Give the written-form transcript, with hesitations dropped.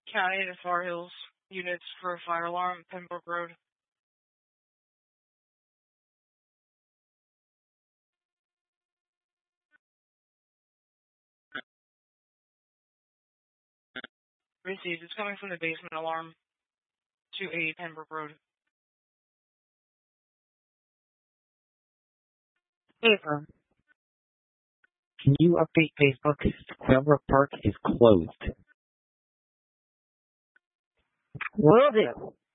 County to Far Hills. Units for a fire alarm, Pembroke Road. Received. It's coming from the basement alarm. 280 Pembroke Road. Ava, can you update Facebook? Quailbrook Park is closed. Will do.